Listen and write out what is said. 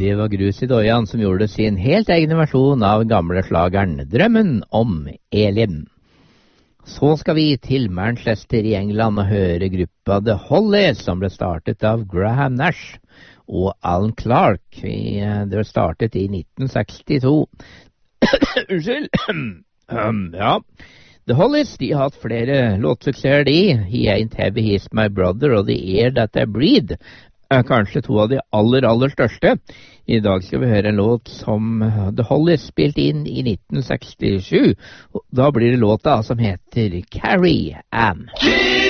Det var Grus i Dojan som gjorde sin helt egen versjon av gamle slageren Drømmen om Elin. Så skal vi til Manchester i England og høre gruppa The Hollies, som ble startet av Graham Nash og Alan Clark. Det ble startet i 1962. Unnskyld. Ja. The Hollies, de har hatt flere låtsuksesser, de. He Ain't Heavy, He's My Brother og The Air That I Breathe. Kanskje to av de aller største. I dag skal vi høre en låt som The Hollies spilte inn i 1967. Da blir det låta som heter Carrie Ann.